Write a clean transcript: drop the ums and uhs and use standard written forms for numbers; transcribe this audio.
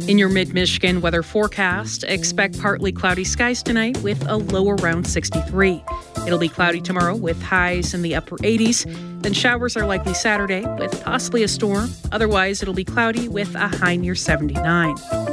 In your mid-Michigan weather forecast, expect partly cloudy skies tonight with a low around 63. It'll be cloudy tomorrow with highs in the upper 80s. Then showers are likely Saturday with possibly a storm. Otherwise, it'll be cloudy with a high near 79.